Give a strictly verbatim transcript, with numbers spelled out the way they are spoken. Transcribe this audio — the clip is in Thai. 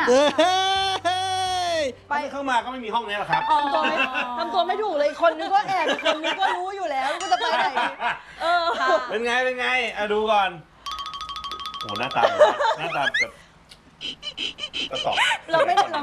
ไปเข้ามาก็ไม่มีห้องนี้หรอกครับทำตัวไม่ทำตัวไม่ถูกเลยคนนึงก็แอบคนนึงก็รู้อยู่แล้วก็จะไปไหนเออเป็นไงเป็นไงอ่ะดูก่อนโอ้หน้าตาหน้าตาแบบกระสอบเราไม่เรา